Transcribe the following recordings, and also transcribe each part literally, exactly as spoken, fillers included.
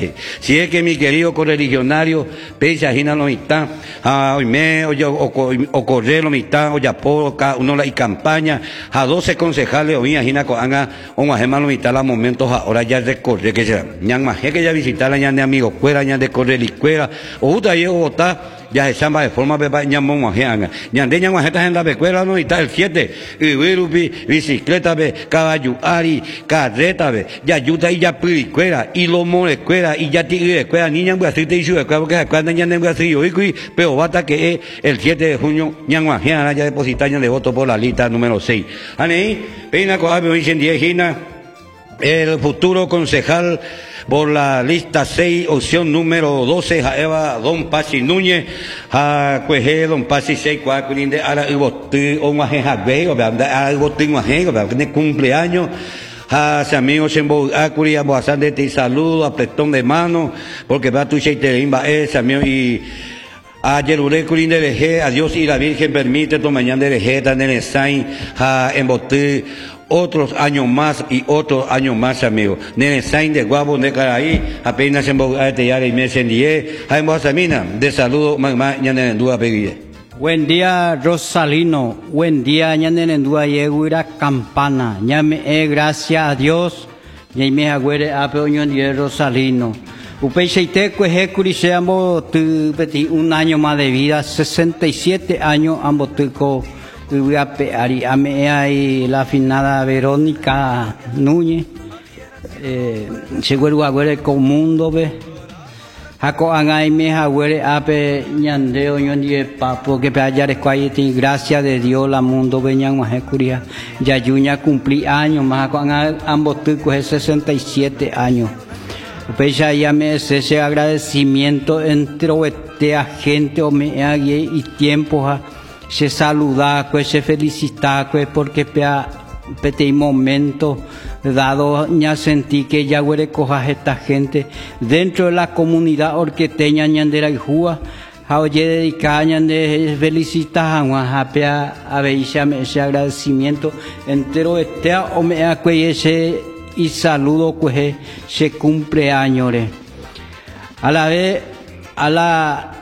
pe. Si es que mi querido correligionario, pesa hina lo mitad, a hoy me, o correr lo mitad, o ya por uno la y campaña, a doce concejales, o bien hina coanga, o más lo mitad los momentos ahora ya recorrer, que sea, ñan más que ya visitar la ñan de amigos, cuera, ñan de correr y cuera, o uta y Bogotá, ya se llama de forma pepa ñamón guajeanga ñande ñan guajeta en la pecuela no y está el siete y virupi bicicleta be caballo ari carreta be ya yuta y ya piricuera y lo more cuera y ya tigre cuera niña voy a hacer te hizo cuando que cuando ñan voy a hacer yo y pero basta que es el siete de junio ñan guajeanga ya depositaña de voto por la lista número seis ani peina coabe hoy en día gina el futuro concejal por la lista seis, opción número doce, Jaeva Don Pasi Núñez, a Cueje Don Pasi seis, Cuaculinde, Ara Ibotti, Omaje Jagbe, o sea, Ibotti Maje, o sea, que cumpleaños. A ese amigo Sembo Acuri, a Boazán de ti saludo, apretón de mano, porque va tu cheite imba ese amigo y a Yerure Curín de Veje, a Dios y la Virgen permite tu mañana de Vejeta, en el Sain, a Embotti, otros años más y otros años más, amigo. Nene Sain de Guabo de Caraí, apenas en Bogotá y me encendí, a Moazamina, de saludo, mamá, ñane en duda peguide. Buen día, Rosalino. Buen día, ñane en duda yeguira campana. Ñame, eh, gracias a Dios, y me agüere a peoño de Rosalino. Upeiseite cueje curice ambos un año más de vida, sesenta y siete años ambos tuco. Ari ame la finada Verónica Núñez eh seguro agüere comundo be jaco angai me agüere ape ñandeo ñondie papo que pe allá escuayeti gracias de Dios la mundo veñan más curia ya yuña cumplí años más jaco angai ambos tuco es sesenta y siete años pues ya ya me ese agradecimiento entre este gente o me hague y tiempo ha se saluda, pues se felicita, pues porque pea pete momento dado ya sentí que ya huele cojas esta gente dentro de la comunidad orqueteña ñandera y jua a oye dedicada ñande felicita a pea a veisha ese agradecimiento entero este o me acue ese y saludo pues se cumpleaños a la vez a la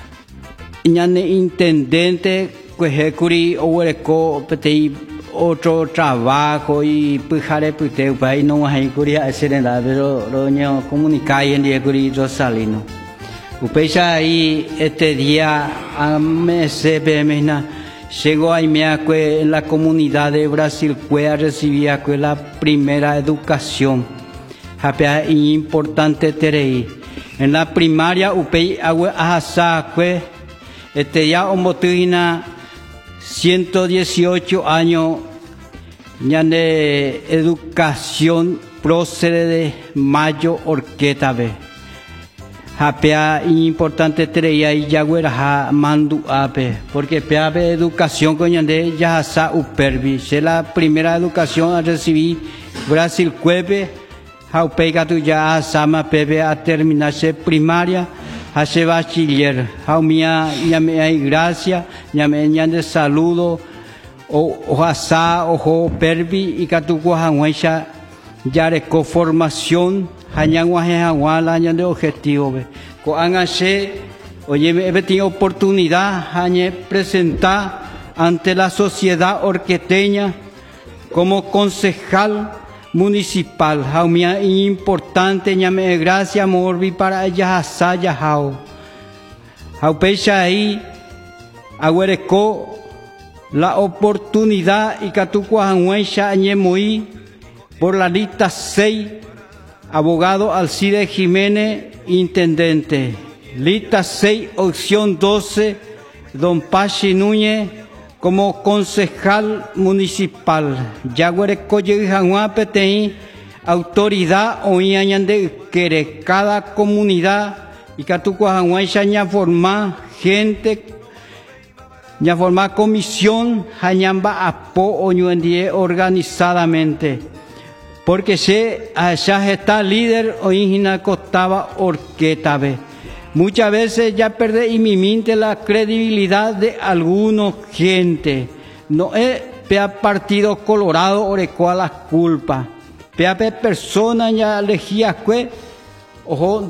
ñande intendente pues curi o petei otro trabajo y pujare pute pai no hay curi hacer nada pero roño comunicar en día curi Rosalino upecha ahí este día a meses bemena llegó ahí me acue en la comunidad de Brasil que recibía que la primera educación japea importante terei en la primaria upei agua asa que este ya homotuina ciento dieciocho años ya de educación procede de Mayo Orqueta be japea importante treya y ya güera mandu ape porque pea educación con yande ya sa upervi es la primera educación a recibir Brasil cueve jaupega tu ya sama pebe a terminarse primaria hace bachiller, jaumia, llame hay gracia, llame ñande saludo, o oasa, ojo pervi, y catuco hanguecha, ya de conformación, hañanguaje hanguala, ñande objetivo, co hágase, oye, he tenido oportunidad, hañe presentar ante la sociedad orqueteña como concejal municipal, jaumia importante, ñame gracias, morbi para ella asaya jao. Jaupecha ahí, agüereco la oportunidad y catuco hanguecha ñemoi por la lista seis, abogado Alcide Jiménez, intendente. Lista seis, opción doce, don Pasi Núñez, como concejal municipal, Yaguareco Yejanguapetei, autoridad o de que cada comunidad y Catucuajanguacha ya forma gente, ya forma comisión, Hañamba apo o organizadamente, porque se allá está líder o ingina costaba orqueta be. Muchas veces ya perdí y mi mente la credibilidad de algunos gente. No es pea partido colorado oreco a las culpas. Pea pe persona ya elegía que ojo